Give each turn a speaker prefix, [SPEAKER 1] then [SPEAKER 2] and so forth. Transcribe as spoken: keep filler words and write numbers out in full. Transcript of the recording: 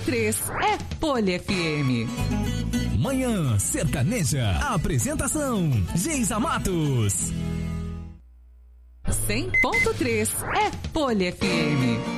[SPEAKER 1] três é Folha F M.
[SPEAKER 2] Manhã Sertaneja. Apresentação: Geisa Matos.
[SPEAKER 1] cem ponto três é Folha F M.